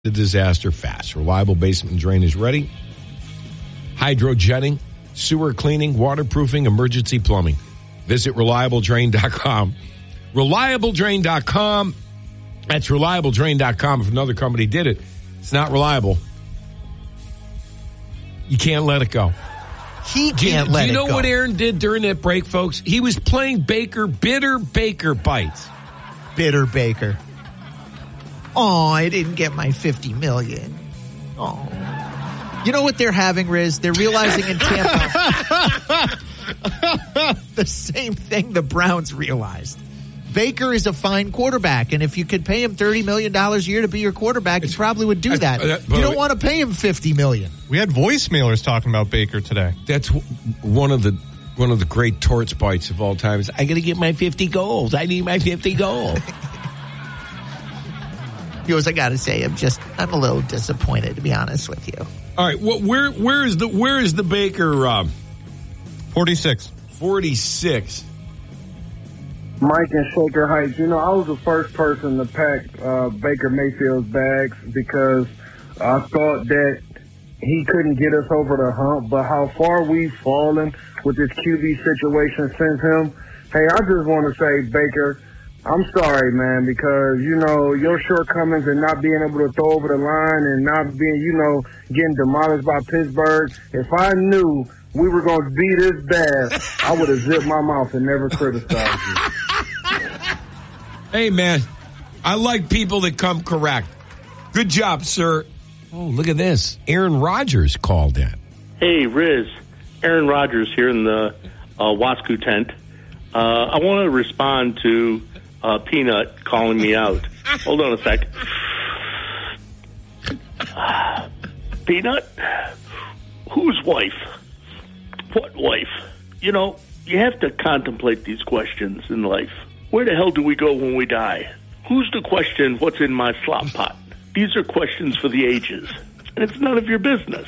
the disaster fast. Reliable basement drainage ready. Hydrojetting, sewer cleaning, waterproofing, emergency plumbing. Visit ReliableDrain.com. ReliableDrain.com. That's ReliableDrain.com. If another company did it, it's not reliable. You can't let it go. He can't let it go. Do you know what Aaron did during that break, folks? He was playing Bitter Baker Bites. Bitter Baker. Oh, I didn't get my $50 million. Oh. You know what they're having, Riz? They're realizing in Tampa the same thing the Browns realized. Baker is a fine quarterback, and if you could pay him $30 million a year to be your quarterback, you probably would do that. You don't want to pay him $50 million. We had voicemailers talking about Baker today. That's one of the great torts bites of all time. I got to get my 50 goals. I need my 50 goals. He goes, I got to say, I'm a little disappointed, to be honest with you. All right, well, where is the Baker? 46. 46. Mike and Shaker Heights. You know, I was the first person to pack Baker Mayfield's bags because I thought that he couldn't get us over the hump. But how far we've fallen with this QB situation since him. Hey, I just want to say, Baker, I'm sorry, man, because, you know, your shortcomings and not being able to throw over the line and not being, you know, getting demolished by Pittsburgh. If I knew we were going to be this bad, I would have zipped my mouth and never criticized you. Hey, man, I like people that come correct. Good job, sir. Oh, look at this. Aaron Rodgers called in. Hey, Riz. Aaron Rodgers here in the Wasco tent. I want to respond to Peanut calling me out. Hold on a sec. Peanut? Whose wife? What wife? You know, you have to contemplate these questions in life. Where the hell do we go when we die? Who's to question what's in my slop pot? These are questions for the ages, and it's none of your business.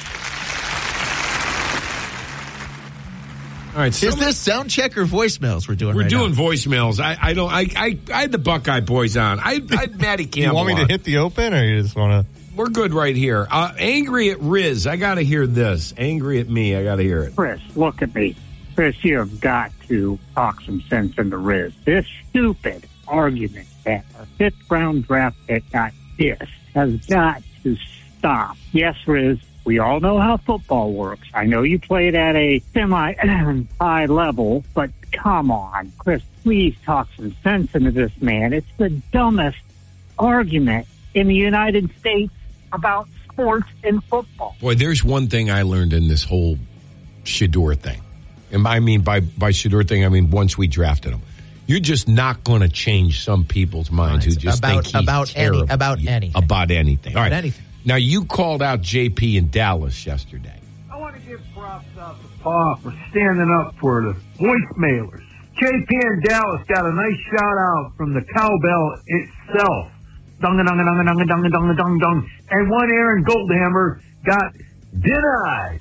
All right, is this sound check or voicemails we're doing? We're doing voicemails. I had the Buckeye boys on. I had Matty Campbell. You want me to hit the open, or you just want to? We're good right here. Angry at Riz. I got to hear this. Angry at me. I got to hear it. Chris, look at me. Chris, you have got to talk some sense into Riz. This stupid argument that a fifth-round draft pick got dissed has got to stop. Yes, Riz, we all know how football works. I know you played at a semi-high level, but come on, Chris, please talk some sense into this man. It's the dumbest argument in the United States about sports and football. Boy, there's one thing I learned in this whole Shedeur thing. And I mean, by Shedeur thing, I mean once we drafted him. You're just not going to change some people's minds who just think he's terrible. About anything. About anything. All right. Anything. Now, you called out JP in Dallas yesterday. I want to give props out to Paul for standing up for the voicemailers. JP in Dallas got a nice shout-out from the cowbell itself. Dung-a-dung-a-dung-a-dung-a-dung-a-dung-a-dung. And one Aaron Goldhammer got denied.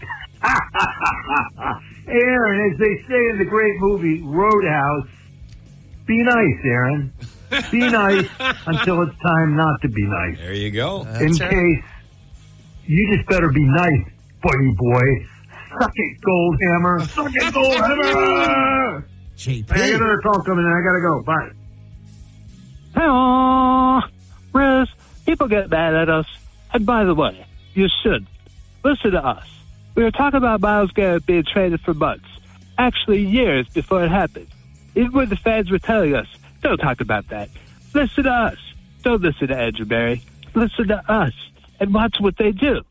Aaron, as they say in the great movie Roadhouse, be nice, Aaron. Be nice until it's time not to be nice. There you go. In case, you just better be nice, buddy boy. Suck it, Goldhammer. Suck it, Goldhammer. JP. I got another call coming in. I got to go. Bye. Hello, Riz. People get mad at us. And by the way, you should. Listen to us. We were talking about Myles Garrett being traded for months. Actually, years before it happened. Even when the fans were telling us, don't talk about that. Listen to us. Don't listen to Andrew Berry. Listen to us and watch what they do.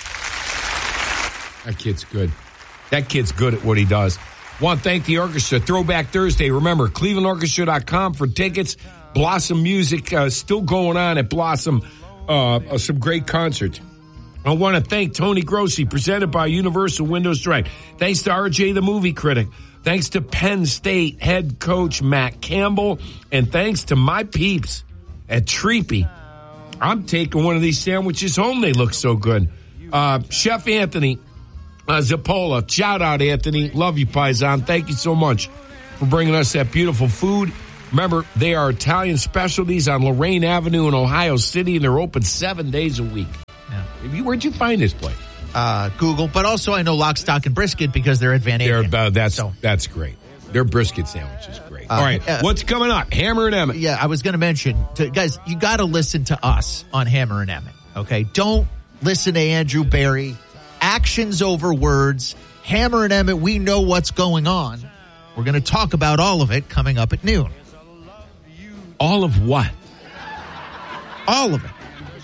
That kid's good. That kid's good at what he does. Want to thank the orchestra. Throwback Thursday. Remember, ClevelandOrchestra.com for tickets. Blossom Music still going on at Blossom. Some great concerts. I want to thank Tony Grossi, presented by Universal Windows Direct. Thanks to RJ the Movie Critic. Thanks to Penn State head coach Matt Campbell. And thanks to my peeps at Treepy. I'm taking one of these sandwiches home. They look so good. Chef Anthony Zappola. Shout out, Anthony. Love you, Paisan. Thank you so much for bringing us that beautiful food. Remember, they are Italian specialties on Lorraine Avenue in Ohio City, and they're open 7 days a week. Yeah. Where'd you find this place? Google, but also I know Lock, Stock, and Brisket because they're at Van Aken. That's great. Their brisket sandwich is great. All right, what's coming up? Hammer and Emmett. Yeah, I was going to mention, guys, you got to listen to us on Hammer and Emmett, okay? Don't listen to Andrew Barry. Actions over words. Hammer and Emmett, we know what's going on. We're going to talk about all of it coming up at noon. All of what? All of it.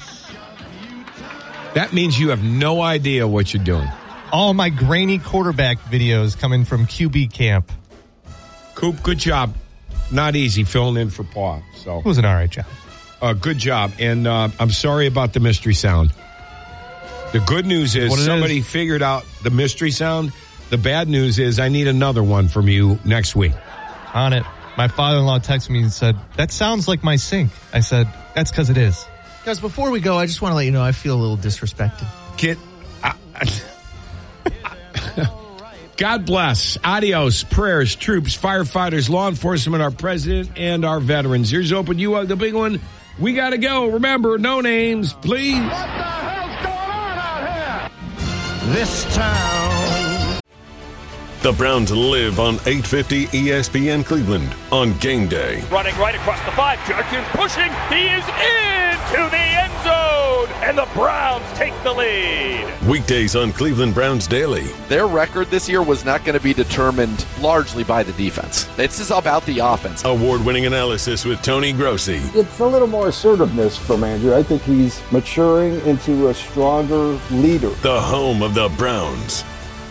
That means you have no idea what you're doing. All my grainy quarterback videos coming from QB camp. Coop, good job. Not easy filling in for Paul. So It was an all right job. Good job. And I'm sorry about the mystery sound. The good news is somebody figured out the mystery sound. The bad news is I need another one from you next week. On it. My father-in-law texted me and said, that sounds like my sink. I said, that's because it is. Guys, before we go, I just want to let you know I feel a little disrespected. God bless. Adios. Prayers, troops, firefighters, law enforcement, our president, and our veterans. Here's open. You are the big one. We got to go. Remember, no names, please. What the hell's going on out here? This town. The Browns live on 850 ESPN Cleveland on game day. Running right across the 5. Jerkins pushing. He is into the end zone. And the Browns take the lead. Weekdays on Cleveland Browns Daily. Their record this year was not going to be determined largely by the defense. This is about the offense. Award-winning analysis with Tony Grossi. It's a little more assertiveness from Andrew. I think he's maturing into a stronger leader. The home of the Browns.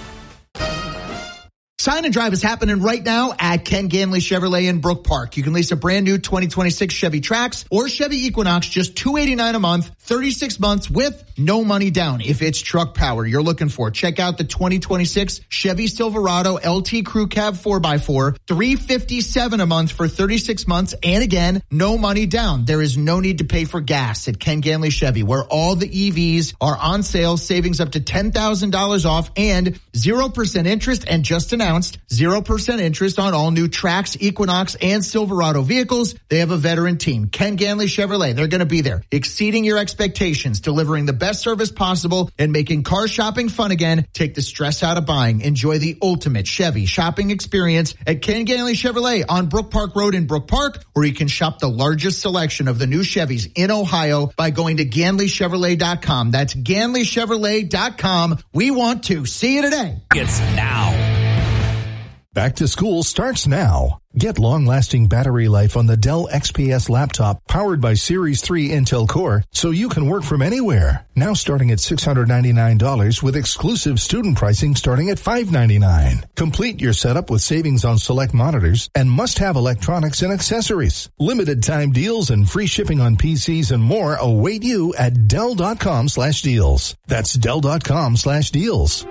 Sign and Drive is happening right now at Ken Ganley Chevrolet in Brook Park. You can lease a brand new 2026 Chevy Trax or Chevy Equinox, just $289 a month, 36 months with no money down. If it's truck power you're looking for, check out the 2026 Chevy Silverado LT Crew Cab 4x4, $357 a month for 36 months. And again, no money down. There is no need to pay for gas at Ken Ganley Chevy, where all the EVs are on sale, savings up to $10,000 off and 0% interest, and just announced 0% interest on all new Trax, Equinox, and Silverado vehicles. They have a veteran team, Ken Ganley Chevrolet. They're going to be there, exceeding your expectations, delivering the best service possible, and making car shopping fun again. Take the stress out of buying. Enjoy the ultimate Chevy shopping experience at Ken Ganley Chevrolet on Brook Park Road in Brook Park, or you can shop the largest selection of the new Chevys in Ohio by going to GanleyChevrolet.com. That's GanleyChevrolet.com. We want to see you today. It's now. Back to school starts now. Get long-lasting battery life on the Dell XPS laptop powered by Series 3 Intel Core so you can work from anywhere. Now starting at $699 with exclusive student pricing starting at $599. Complete your setup with savings on select monitors and must-have electronics and accessories. Limited time deals and free shipping on PCs and more await you at Dell.com/deals. That's Dell.com/deals.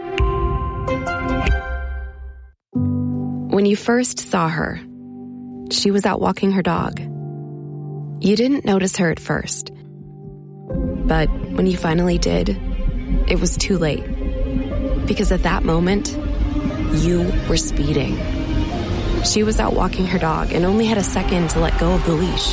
When you first saw her, she was out walking her dog. You didn't notice her at first. But when you finally did, it was too late. Because at that moment, you were speeding. She was out walking her dog and only had a second to let go of the leash.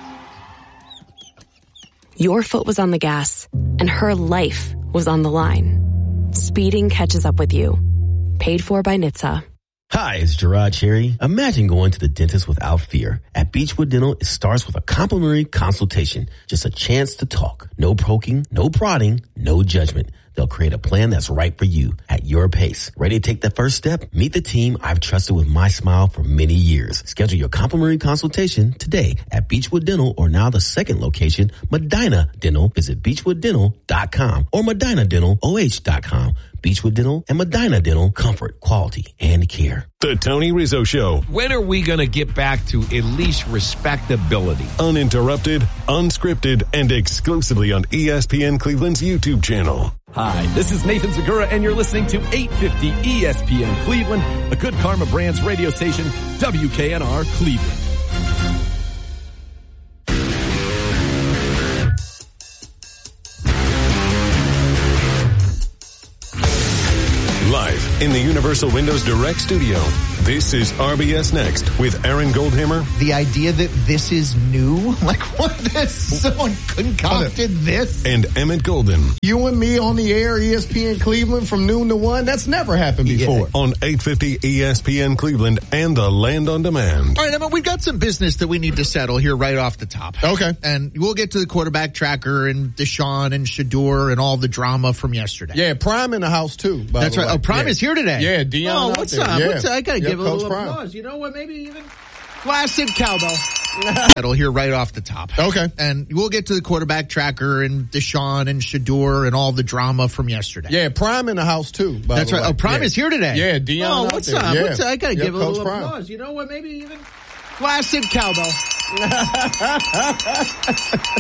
Your foot was on the gas, and her life was on the line. Speeding catches up with you. Paid for by NHTSA. Hi, it's Gerard Cherry. Imagine going to the dentist without fear. At Beechwood Dental, it starts with a complimentary consultation. Just a chance to talk. No poking, no prodding, no judgment. They'll create a plan that's right for you at your pace. Ready to take that first step? Meet the team I've trusted with my smile for many years. Schedule your complimentary consultation today at Beechwood Dental, or now the second location, Medina Dental. Visit BeechwoodDental.com or MedinaDentalOH.com. Beechwood Dental and Medina Dental, comfort, quality, and care. The Tony Rizzo Show. When are we going to get back to at least respectability? Uninterrupted, unscripted, and exclusively on ESPN Cleveland's YouTube channel. Hi, this is Nathan Zagura, and you're listening to 850 ESPN Cleveland, a Good Karma Brands radio station, WKNR Cleveland. Live in the Universal Windows Direct studio, This is RBS Next with Aaron Goldhammer. The idea that this is new? Like, what? Someone concocted this? And Emmett Golden. You and me on the air, ESPN Cleveland from noon to 1. That's never happened before. On 850 ESPN Cleveland and the Land on Demand. All right, Emmett, we've got some business that we need to settle here right off the top. Okay. And we'll get to the quarterback tracker and Deshaun and Shador and all the drama from yesterday. Yeah, Prime in the house, too. That's right. Oh, Prime is here today. Yeah, Dion. Oh, what's up? Yeah. What's up? I got to give a little Prime. applause. You know what? Maybe even classic cowbell. That'll hear right off the top. Okay. And we'll get to the quarterback tracker and Deshaun and Shador and all the drama from yesterday. Yeah, Prime in the house, too. That's right. Oh, Prime is here today. Yeah, Dion. Oh, what's up? Yeah. What's up? I got to give a little Prime. applause. You know what? Maybe even classic cowbell.